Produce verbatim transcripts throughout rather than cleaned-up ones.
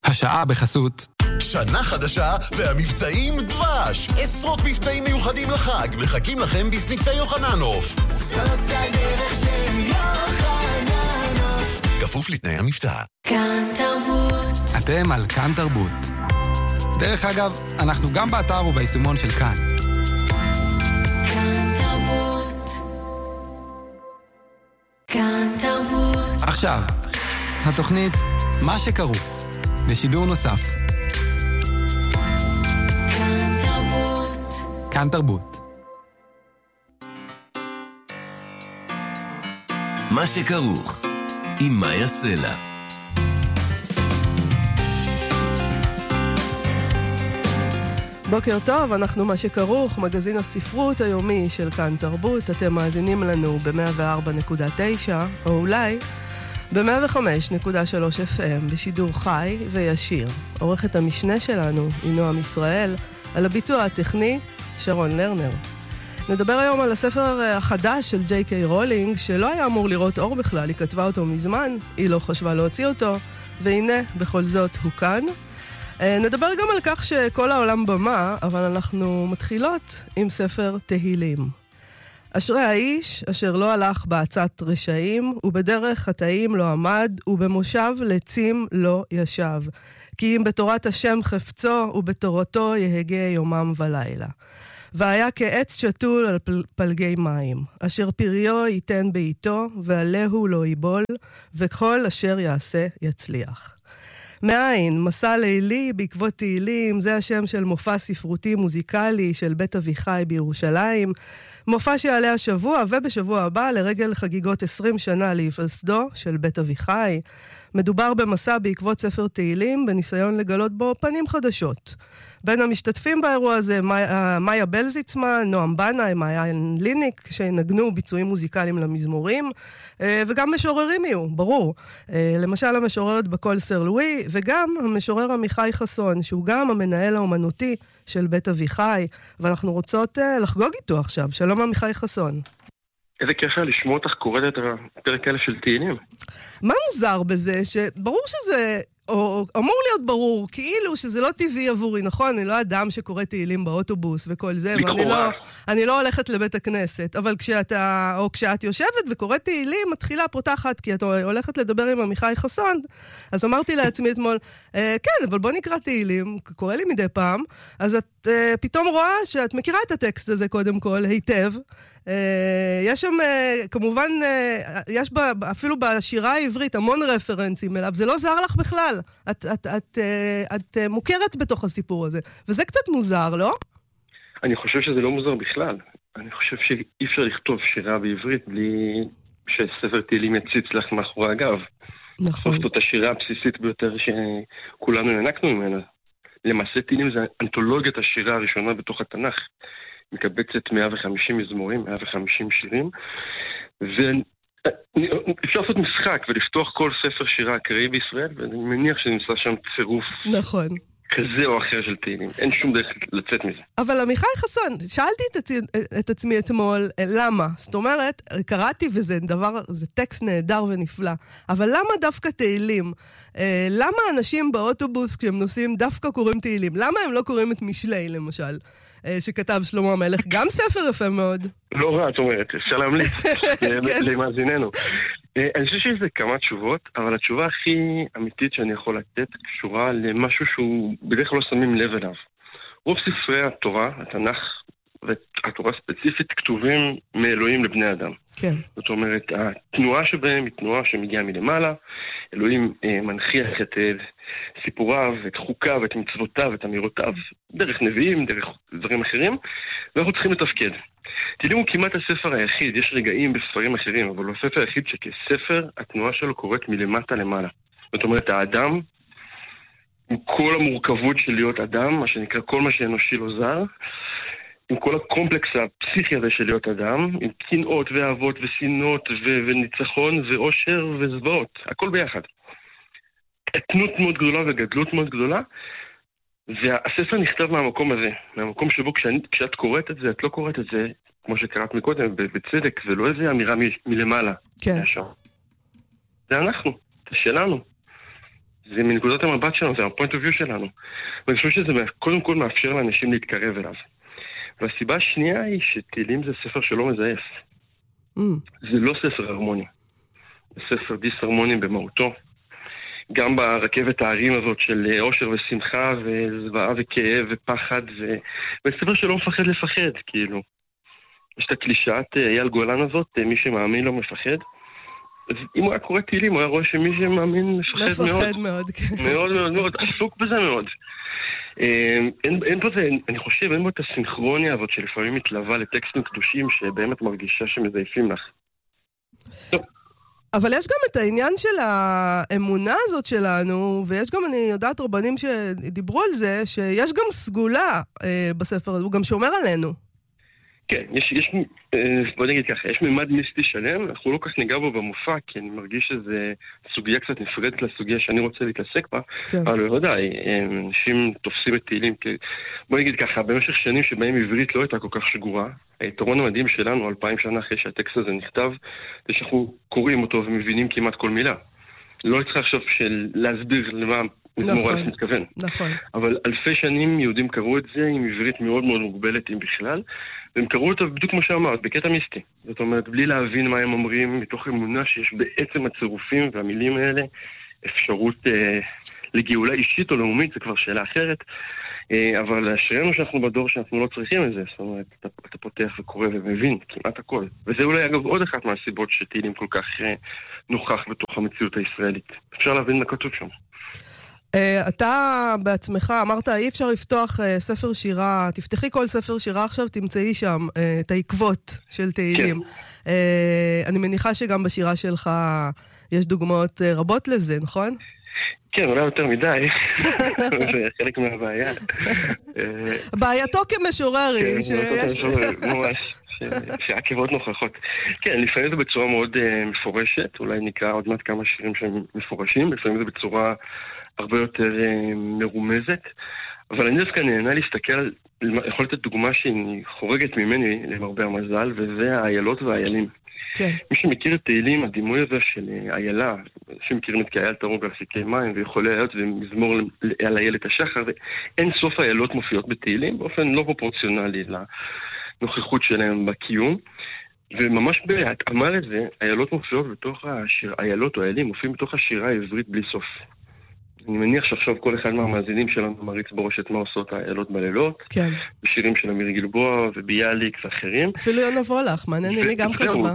השעה בחסות שנה חדשה והמבצעים דבש. עשרות מבצעים מיוחדים לחג מחכים לכם בסניפי יוחננוף. זאת הדרך של יוחננוף, כפוף לתנאי המבצע. כאן תרבות. אתם על כאן תרבות. דרך אגב, אנחנו גם באתר וביישומון של כאן. כאן תרבות. כאן תרבות. עכשיו, התוכנית מה שכרוך בשידור נוסף. כאן תרבות. כאן תרבות. מה שכרוך עם מאיה סלע. בוקר טוב, אנחנו מה שכרוך, מגזין הספרות היומי של כאן תרבות. אתם מאזינים לנו ב-מאה וארבע נקודה תשע, או אולי ב-מאה וחמש נקודה שלוש אף אם, בשידור חי וישיר. עורכת המשנה שלנו היא נועם ישראל, על הביצוע הטכני שרון לרנר. נדבר היום על הספר החדש של ג'יי קיי רולינג, שלא היה אמור לראות אור בכלל, היא כתבה אותו מזמן, היא לא חשבה להוציא אותו, והנה, בכל זאת, הוא כאן. נדבר גם על כך שכל העולם במה, אבל אנחנו מתחילות עם ספר תהילים. אשרי האיש אשר לא הלך בעצת רשעים, ובדרך חטאים לא עמד, ובמושב לצים לא ישב. כי אם בתורת השם חפצו, ובתורתו יהגה יומם ולילה. והיה כעץ שתול על פל, פלגי מים, אשר פריו ייתן בעיתו, ועליהו לא ייבול, וכל אשר יעשה יצליח. מאין, מסע לילי בעקבות תהילים, זה השם של מופע ספרותי מוזיקלי של בית אביחי בירושלים. מופע שיעלה השבוע ובשבוע הבא לרגל חגיגות עשרים שנה להיווסדו של בית אביחי. מדובר במסע בעקבות ספר תהילים, בניסיון לגלות בו פנים חדשות. בין המשתתפים באירוע הזה, מאיה בלזיצמן, נועם בנאי, מאיה ליניק, שנגנו ביצועים מוזיקליים למזמורים, וגם משוררים יהיו, ברור. למשל המשוררת בקול סר לואי, וגם המשורר עמיחי חסון, שהוא גם המנהל האומנותי של בית אביחי, ואנחנו רוצות לחגוג איתו עכשיו. שלום עמיחי חסון. איזה כיף היה לשמוע אותך קוראת את הפרק האלה של תהילים. מה מוזר בזה? שברור שזה, או אמור להיות ברור, כאילו שזה לא טבעי עבורי, נכון? אני לא אדם שקורא תהילים באוטובוס וכל זה, ואני לא, אני לא הולכת לבית הכנסת, אבל כשאתה, או כשאת יושבת וקוראת תהילים, מתחילה פותחת, כי את הולכת לדבר עם עמיחי חסון, אז אמרתי לעצמי אתמול, אה, כן, אבל בוא נקרא תהילים, קורא לי מדי פעם, אז את אה, פתאום רואה שאת מכירה את הטקסט הזה קודם כל, היטב, יש שם, כמובן, יש אפילו בשירה העברית המון רפרנסים אליו, זה לא זר לך בכלל. את, את, את, את מוכרת בתוך הסיפור הזה, וזה קצת מוזר, לא? אני חושב שזה לא מוזר בכלל. אני חושב שאי אפשר לכתוב שירה בעברית בלי שספר תהילים יציץ לך מאחורי הגב. נכון. זאת השירה הבסיסית ביותר שכולנו ינקנו ממנה. למעשה תהילים זה אנתולוגיית השירה הראשונה בתוך התנ"ך. מקבצת מאה וחמישים מזמורים, מאה וחמישים שירים, ואפשר לעשות משחק ולפתוח כל ספר שירה אקראי בישראל, ואני מניח שנמצא שם צירוף נכון. כזה או אחר של תהילים. אין שום דרך לצאת מזה. אבל עמיחי חסון, שאלתי את, עצ... את עצמי אתמול, למה? זאת אומרת, קראתי וזה דבר, זה טקסט נהדר ונפלא, אבל למה דווקא תהילים? למה אנשים באוטובוס כשהם נוסעים דווקא קוראים תהילים? למה הם לא קוראים את משלי למשל? שכתב שלמה המלך, גם ספר יפה מאוד. לא רע, את אומרת, אפשר להמליץ למאזיננו. אני חושב שיש זה כמה תשובות, אבל התשובה הכי אמיתית שאני יכול לתת קשורה למשהו שהוא בדרך כלל לא שמים לב אליו. רוב ספרי התורה, התנ"ך והתורה ספציפית, כתובים מאלוהים לבני אדם. כן. זאת אומרת, התנועה שבהם היא תנועה שמגיעה מלמעלה, אלוהים אה, מנחיח את אה, סיפוריו, את חוקיו, את מצוותיו, את אמירותיו, דרך נביאים, דרך דברים אחרים, ואנחנו צריכים לתפקד. תהילים הוא כמעט הספר היחיד, יש רגעים בספרים אחרים, אבל הוא הספר היחיד שכספר התנועה שלו קורית מלמטה למעלה. זאת אומרת, האדם, עם כל המורכבות של להיות אדם, מה שנקרא כל מה שאנושי לא זר, עם כל הקומפלקס הפסיכי הזה של להיות אדם, עם קנאות ואהבות ושנאות ו- וניצחון ואושר וזוועות, הכל ביחד. קטנות מאוד גדולה וגדלות מאוד גדולה, והספר נכתב מהמקום הזה, מהמקום שבו כשאני, כשאת קוראת את זה, את לא קוראת את זה, כמו שקראת מקודם, בצדק, זה לא איזה אמירה מ- מלמעלה. כן. זה אנחנו, זה שלנו. זה מנקודת המבט שלנו, זה ה-point of view שלנו. ואני חושב שזה קודם כל מאפשר לאנשים להתקרב אליו. והסיבה השנייה היא שתהילים זה ספר שלא מזייף. Mm. זה לא ספר הרמוני. זה ספר דיס-הרמוני במהותו. גם ברכבת הערים הזאת של אושר ושמחה וזוועה וכאב ופחד, ו... וספר שלא מפחד לפחד, כאילו. יש את הקלישאת אייל גולן הזאת, מי שמאמין לא מפחד. אז אם הוא היה קורא תהילים, הוא היה רואה שמי שמאמין מפחד מאוד. מפחד מאוד, כן. מאוד מאוד מאוד, עסוק בזה מאוד. אין, אין פה זה, אני חושב, אין פה את הסינכרוניה הזאת שלפעמים מתלווה לטקסטים קדושים שבאמת מרגישה שמזייפים לך. טוב. אבל יש גם את העניין של האמונה הזאת שלנו, ויש גם, אני יודעת, רבנים שדיברו על זה, שיש גם סגולה אה, בספר הזה, הוא גם שומר עלינו. כן, יש, יש, בוא נגיד ככה, יש מימד מיסטי שלם, אנחנו לא כך ניגע בו במופע, כי אני מרגיש שזה סוגיה קצת נפרדת לסוגיה שאני רוצה להתעסק בה, כן. אבל בוודאי, אנשים תופסים את תהילים, כי בוא נגיד ככה, במשך שנים שבהם עברית לא הייתה כל כך שגורה, היתרון המדהים שלנו, אלפיים שנה אחרי שהטקסט הזה נכתב, זה שאנחנו קוראים אותו ומבינים כמעט כל מילה. לא צריך עכשיו של להסביר למה מזמור אלף מתכוון. נכון. אבל אלפי שנים יהודים קראו את זה עם עברית מאוד מאוד מוגבלת, אם בכלל, והם קראו אותו בדיוק כמו שאמרת, בקטע מיסטי. זאת אומרת, בלי להבין מה הם אומרים, מתוך אמונה שיש בעצם הצירופים והמילים האלה, אפשרות אה, לגאולה אישית או לאומית, זה כבר שאלה אחרת, אה, אבל אשרינו שאנחנו בדור שאנחנו לא צריכים את זה, זאת אומרת, אתה, אתה פותח וקורא ומבין כמעט הכל. וזה אולי אגב עוד אחת מהסיבות שתהילים כל כך אה, נוכח בתוך המציאות הישראלית. אפשר להבין מה כתוב שם. אתה בעצמך אמרת, אי אפשר לפתוח ספר שירה, תפתחי כל ספר שירה עכשיו, תמצאי שם את העקבות של תהילים. כן. אני מניחה שגם בשירה שלך יש דוגמאות רבות לזה, נכון? כן, אולי יותר מדי. זה חלק מהבעיה. בעייתו כמשורר היא שיש... ממש, שהעקבות נוכחות. כן, לפעמים זה בצורה מאוד מפורשת, אולי נקרא עוד מעט כמה שירים שהם מפורשים, לפעמים זה בצורה הרבה יותר מרומזת, אבל אני דווקא נהנה להסתכל, יכול לתת דוגמה שהיא חורגת ממני למרבה המזל, וזה האיילות והאיילים. כן. מי שמכיר את תהילים, הדימוי הזה של איילה, שמכירים את כאייל תרום באפיקי מים, ויכול להיות ומזמור על איילת השחר, ואין סוף האיילות מופיעות בתהילים, באופן לא פרופורציונלי לנוכחות שלהם בקיום, וממש בהתאמה לזה, איילות מופיעות בתוך השיר, איילות או איילים מופיעים בתוך השירה העברית בלי סוף. אני מניח שעכשיו כל אחד מהמאזינים שלנו מריץ בראש את מה עושות האיילות בלילות. כן. בשירים של אמיר גלבוע וביאליק ואחרים. אפילו יונה וולך, מעניין לי גם חשבה.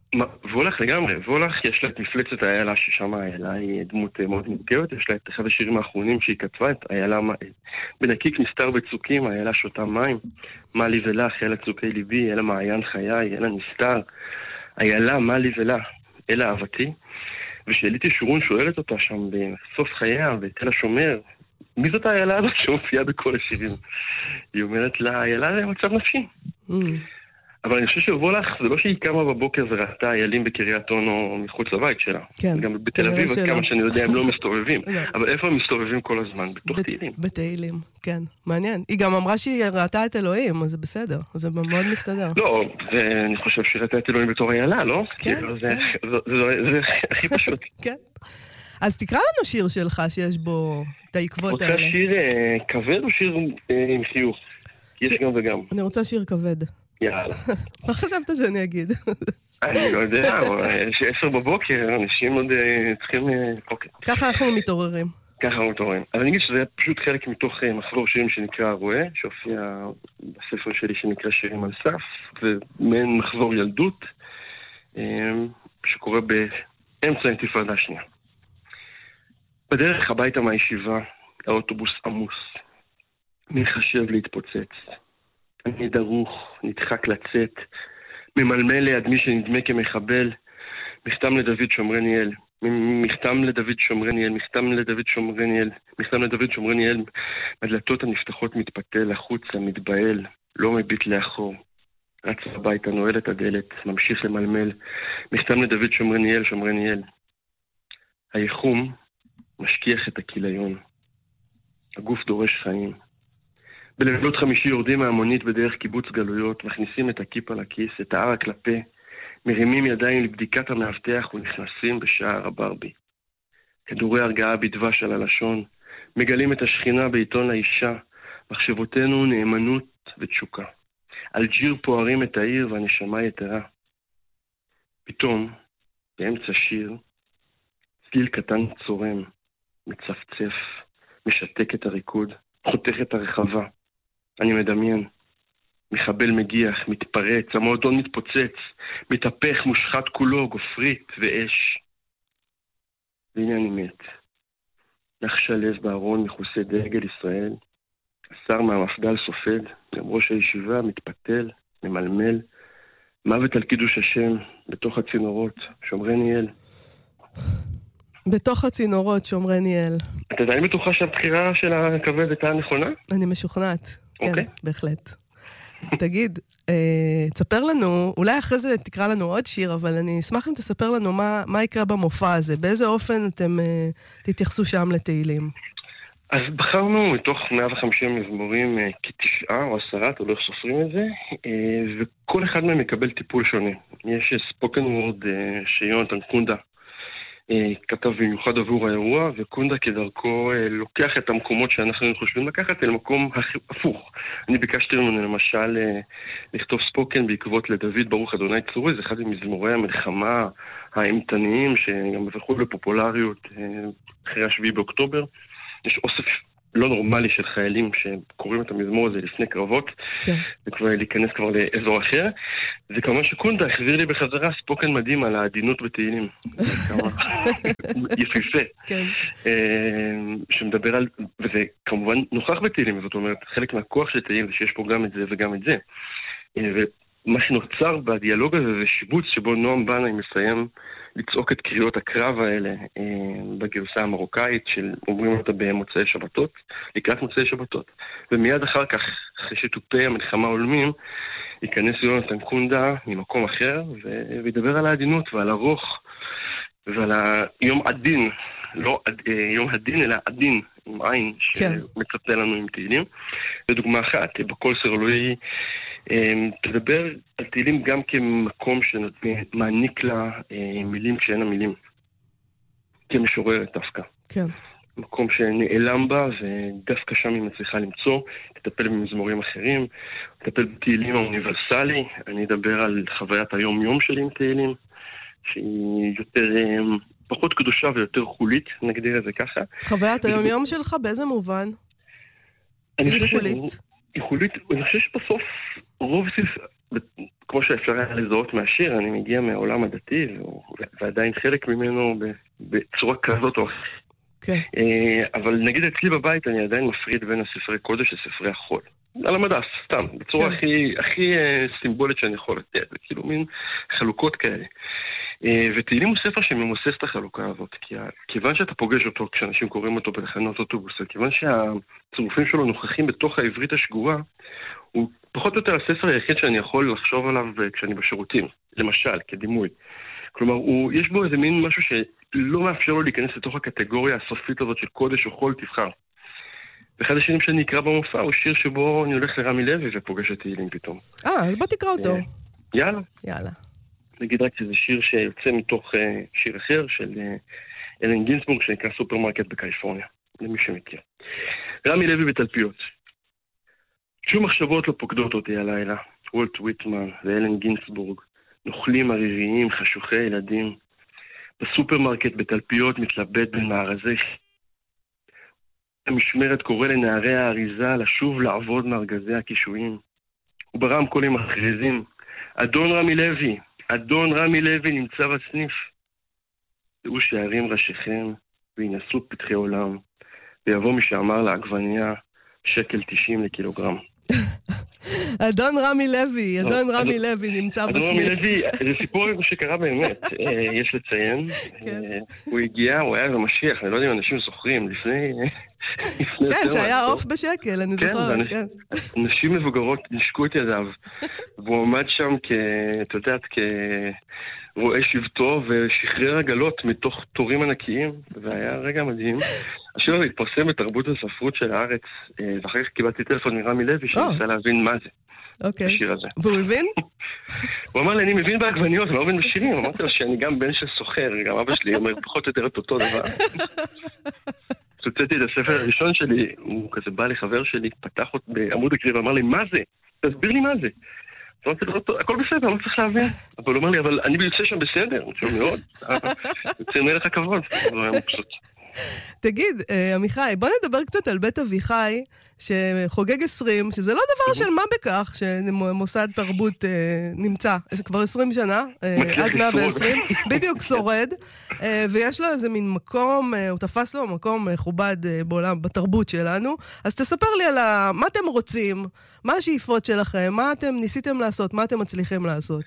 וולך לגמרי, וולך יש לה את מפלצת האיילה ששם האיילה היא דמות מאוד מורכבת, יש לה את אחד השירים האחרונים שהיא כתבה, את האיילה בנקיק נסתר בצוקים, האיילה שותה מים, מה לי ולך, אלה צוקי ליבי, אלה מעיין חיי, אלה נסתר, האיילה מה לי ולך, אלה אהבתי. ושאליתי שורון שואלת אותה שם בסוף חייה, בתל השומר, מי זאת האיילה הזאת שמופיעה בכל השירים? היא אומרת לה, האיילה זה מצב נפשי. Mm. אבל אני חושב שוולך, זה לא שהיא קמה בבוקר וראתה איילים בקריית אונו מחוץ לבית שלה. כן. גם בתל אביב, עד כמה שאני יודע, הם לא מסתובבים. אבל איפה הם מסתובבים כל הזמן? בתוך תהילים. בתהילים, כן. מעניין. היא גם אמרה שהיא ראתה את אלוהים, אז זה בסדר. זה מאוד מסתדר. לא, אני חושב שהיא ראתה את אלוהים בתור איילה, לא? כן, כן. זה הכי פשוט. כן. אז תקרא לנו שיר שלך שיש בו את העקבות האלה. רוצה שיר כבד או שיר עם חיוך? יש גם וגם. אני רוצה שיר כבד. יאללה. מה חשבת שאני אגיד? אני לא יודע, יש עשר בבוקר, אנשים עוד צריכים... ככה אנחנו מתעוררים. ככה אנחנו מתעוררים. אז אני אגיד שזה פשוט חלק מתוך מחזור שירים שנקרא הרועה, שהופיע בספר שלי שנקרא שירים על סף, ומעין מחזור ילדות, שקורה באמצע האינתיפאדה השנייה. בדרך הביתה מהישיבה, האוטובוס עמוס, מחשב להתפוצץ. אני דרוך, נדחק לצאת, ממלמל ליד מי שנדמה כמחבל, מכתם לדוד שומרניאל, מכתם לדוד שומרניאל, מכתם לדוד שומרניאל, מכתם לדוד שומרניאל, הדלתות הנפתחות מתפתל, החוצה, מתבהל, לא מביט לאחור. רץ הביתה, נועל את הדלת, ממשיך למלמל, מכתם לדוד שומרניאל, שומרניאל. היחום משכיח את הכיליון. הגוף דורש חיים. בלילות חמישי יורדים מהמונית בדרך קיבוץ גלויות, מכניסים את הכיפה לכיס, את הערק לפה, מרימים ידיים לבדיקת המאבטח ונכנסים בשער הברבי. כדורי הרגעה בדבש על הלשון, מגלים את השכינה בעיתון לאישה, מחשבותינו נאמנות ותשוקה. אלג'יר פוערים את העיר והנשמה יתרה. פתאום, באמצע שיר, צליל קטן צורם, מצפצף, משתק את הריקוד, חותך את הרחבה. אני מדמיין. מחבל מגיח, מתפרץ, המועדון מתפוצץ, מתהפך, מושחת כולו, גופרית ואש. והנה אני מת. נחש הלב בארון מכוסה דגל ישראל, השר מהמפד"ל סופד, גם ראש הישיבה מתפתל, ממלמל, מוות על קידוש השם, בתוך הצינורות, שומרי ניאל. בתוך הצינורות, שומרי ניאל. אתה עדיין בטוחה שהבחירה של הכבד הייתה נכונה? אני משוכנעת, כן, אוקיי. בהחלט. תגיד, אה, תספר לנו, אולי אחרי זה תקרא לנו עוד שיר, אבל אני אשמח אם תספר לנו מה, מה יקרה במופע הזה, באיזה אופן אתם אה, תתייחסו שם לתהילים. אז בחרנו מתוך מאה וחמישים מזמורים אה, כתשעה או עשרה, אתה לא איך סופרים את זה, אה, וכל אחד מהם יקבל טיפול שונה. יש ספוקן וורד אה, שיונתן קונדה אה, כתב במיוחד עבור האירוע, וקונדה כדרכו אה, לוקח את המקומות שאנחנו חושבים לקחת אל מקום הפוך. אני ביקשתי ממנו למשל אה, לכתוב ספוקן בעקבות לדוד ברוך אדוני צורי, זה אחד ממזמורי המלחמה האימתניים שגם זכו בפופולריות אה, אחרי השביעי באוקטובר. יש אוסף לא נורמלי של חיילים שקוראים את המזמור הזה לפני קרבות, כן. וכבר להיכנס כבר לאזור אחר. זה כמובן שקונדה החזיר לי בחזרה ספוקן מדהים על העדינות בתהילים. יפיפה. כן. שמדבר על, וזה כמובן נוכח בתהילים, זאת אומרת, חלק מהכוח של תהילים זה שיש פה גם את זה וגם את זה. ומה שנוצר בדיאלוג הזה זה שיבוץ שבו נועם בנאי מסיים לצעוק את קריאות הקרב האלה אה, בגרסה המרוקאית של אומרים אותה במוצאי שבתות, לקראת מוצאי שבתות. ומיד אחר כך, אחרי שטופי המלחמה עולמים, ייכנס יונתן קונדה ממקום אחר ו- וידבר על העדינות ועל הרוח ועל היום עדין, לא עד, אה, יום הדין אלא עדין עם עין שמצפה לנו עם תהילים. ודוגמה אחת, בקול סרלואי תדבר על תהילים גם כמקום שמעניק לה מילים כשאין המילים. כמשוררת דווקא. כן. מקום שנעלם בה, ודווקא שם היא מצליחה למצוא, תטפל במזמורים אחרים, תטפל בתהילים האוניברסלי, אני אדבר על חוויית היום-יום שלי עם תהילים, שהיא יותר, פחות קדושה ויותר חולית, נגדיר את זה ככה. חוויית היום-יום שלך באיזה מובן? אני חושב חולית. היא חולית, אני חושב שבסוף רוב ספר, כמו שאפשר היה לזהות מהשיר, אני מגיע מהעולם הדתי, ועדיין חלק ממנו בצורה כזאת או אחרת. כן. אבל נגיד אצלי בבית אני עדיין מפריד בין הספרי קודש לספרי החול. על המדף, סתם, בצורה הכי, הכי סימבולית שאני יכול לתת, זה כאילו מין חלוקות כאלה. ותהילים הוא ספר שממוסס את החלוקה הזאת, כי כיוון שאתה פוגש אותו כשאנשים קוראים אותו בתחנות אוטובוס, כיוון שהצירופים שלו נוכחים בתוך העברית השגורה, הוא פחות או יותר הספר היחיד שאני יכול לחשוב עליו כשאני בשירותים, למשל, כדימוי. כלומר, הוא, יש בו איזה מין משהו שלא מאפשר לו להיכנס לתוך הקטגוריה הסופית הזאת של קודש או חול תבחר. ואחד השירים שאני אקרא במופע הוא שיר שבו אני הולך לרמי לוי ופוגש את תהילים פתאום. אה, אז בוא תקרא אותו. יאללה. יאללה. נגיד רק שזה שיר שיוצא מתוך uh, שיר אחר של uh, אלן גינסבורג שנקרא סופרמרקט בקליפורניה, למי שמכיר. רמי לוי בתלפיות. שום מחשבות לא פוקדות אותי הלילה. וולט וויטמן ואלן גינסבורג, נוכלים עריריים, חשוכי ילדים. בסופרמרקט בתלפיות מתלבט בין מארזי. המשמרת קורא לנערי האריזה לשוב לעבוד מארגזי הקישואים. וברמקולים מכריזים, אדון רמי לוי, אדון רמי לוי נמצא בסניף. ראו שערים ראשיכם וינסו פתחי עולם, ויבוא מי שאמר לעגבניה שקל תשעים לקילוגרם. אדון רמי לוי, אדון רמי לוי נמצא בסניף. אדון רמי לוי, זה סיפור שקרה באמת, יש לציין. הוא הגיע, הוא היה במשיח, אני לא יודע אם אנשים זוכרים, לפני... כן, שהיה עוף בשקל, אני זוכרת. נשים מבוגרות נשקו את ידיו, והוא עמד שם כ... אתה יודעת, כרואה שבטו, ושחרר עגלות מתוך תורים ענקיים, והיה רגע מדהים. השיר הזה התפרסם בתרבות הספרות של הארץ, ואחר כך קיבלתי טלפון מרמי לוי, שניסה להבין מה זה. אוקיי. בשיר הזה. והוא הבין? הוא אמר לי, אני מבין בעגבניות, אני לא מבין בשירים. אמרתי לו שאני גם בן של סוחר, גם אבא שלי אומר פחות או יותר את אותו דבר. צוצאתי את הספר הראשון שלי, הוא כזה בא לחבר שלי, פתח אותי בעמוד הקריאה ואמר לי, מה זה? תסביר לי מה זה. אמרתי לו, הכל בסדר, לא צריך להבין. אבל הוא אמר לי, אבל אני יוצא שם בסדר. הוא חושב מאוד, יוצא מלך הכבוד. הוא היה מבסוט. תגיד, עמיחי, בוא נדבר קצת על בית אביחי, שחוגג עשרים, שזה לא דבר של מה בכך, שמוסד תרבות נמצא, כבר עשרים שנה, עד מאה ועשרים, בדיוק שורד, ויש לו איזה מין מקום, הוא תפס לו מקום מכובד בעולם, בתרבות שלנו, אז תספר לי על מה אתם רוצים, מה השאיפות שלכם, מה אתם ניסיתם לעשות, מה אתם מצליחים לעשות.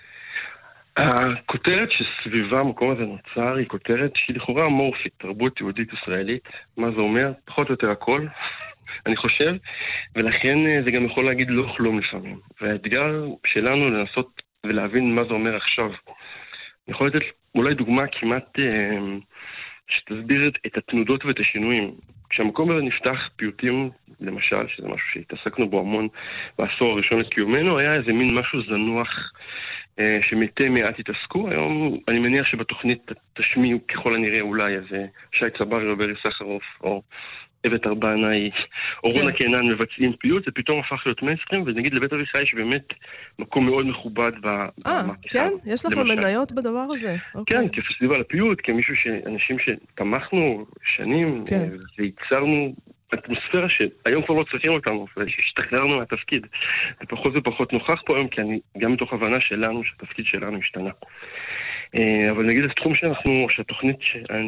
הכותרת שסביבה המקום הזה נוצר היא כותרת שהיא לכאורה אמורפית, תרבות יהודית ישראלית. מה זה אומר? פחות או יותר הכל, אני חושב, ולכן זה גם יכול להגיד לא כלום לפעמים. והאתגר שלנו לנסות ולהבין מה זה אומר עכשיו. אני יכול לתת אולי דוגמה כמעט אה, שתסביר את, את התנודות ואת השינויים. כשהמקום הזה נפתח פיוטים, למשל, שזה משהו שהתעסקנו בו המון בעשור הראשון לקיומנו, היה איזה מין משהו זנוח, שמתי מעט התעסקו. היום אני מניח שבתוכנית תשמיעו ככל הנראה אולי איזה שי צברי או ברי סחרוף או אבט ארבענאי או רונה קינן מבצעים פיוט, זה פתאום הפך להיות מיינסטרים, ונגיד לבית אביחי יש באמת מקום מאוד מכובד במהפכה. אה, כן? יש לכם מניות בדבר הזה? כן, כפסטיבל הפיוט, כמישהו שאנשים שתמכנו שנים וייצרנו אטמוספירה שהיום כבר לא צריכים אותנו, ושהשתחררנו מהתפקיד. זה פחות ופחות נוכח פה היום, כי אני גם מתוך הבנה שלנו, שהתפקיד שלנו השתנה. אבל נגיד, זה תחום שאנחנו, שהתוכנית שאני